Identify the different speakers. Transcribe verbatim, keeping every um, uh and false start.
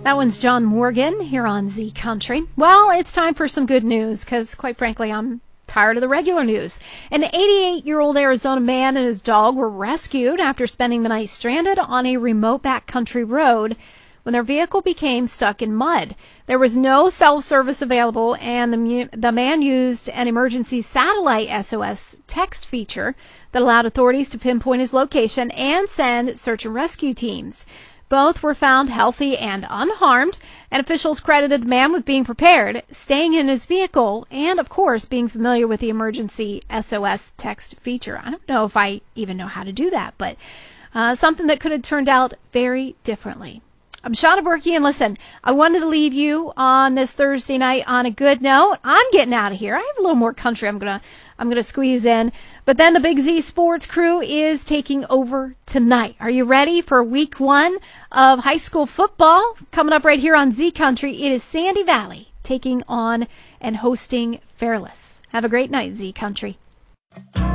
Speaker 1: That one's John Morgan here on Z Country. Well, it's time for some good news because, quite frankly, I'm tired of the regular news. An eighty-eight-year-old Arizona man and his dog were rescued after spending the night stranded on a remote backcountry road when their vehicle became stuck in mud. There was no self-service available, and the, mu- the man used an emergency satellite S O S text feature that allowed authorities to pinpoint his location and send search and rescue teams. Both were found healthy and unharmed, and officials credited the man with being prepared, staying in his vehicle, and, of course, being familiar with the emergency S O S text feature. I don't know if I even know how to do that, but uh, something that could have turned out very differently. I'm Shauna Berkey, and listen, I wanted to leave you on this Thursday night on a good note. I'm getting out of here. I have a little more country I'm gonna I'm gonna squeeze in, but then the Big Z Sports crew is taking over tonight. Are you ready for week one of high school football coming up right here on Z Country? It is Sandy Valley taking on and hosting Fairless. Have a great night, Z Country.